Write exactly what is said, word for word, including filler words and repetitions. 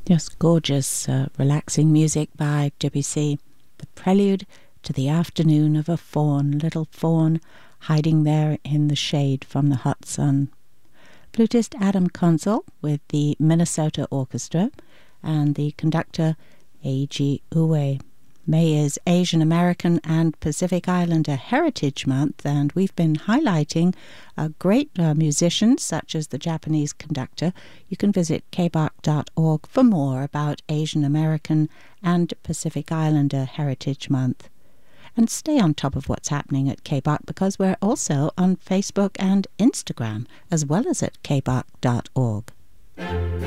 Just gorgeous, uh, relaxing music by Debussy. The prelude to the afternoon of a fawn, little fawn hiding there in the shade from the hot sun. Flutist Adam Consul with the Minnesota Orchestra and the conductor Eiji Uwe. May is Asian American and Pacific Islander Heritage Month, and we've been highlighting uh, great uh, musicians such as the Japanese conductor. You can visit k b a k dot org for more about Asian American and Pacific Islander Heritage Month. And stay on top of what's happening at K B A K, because we're also on Facebook and Instagram, as well as at k b a k dot org.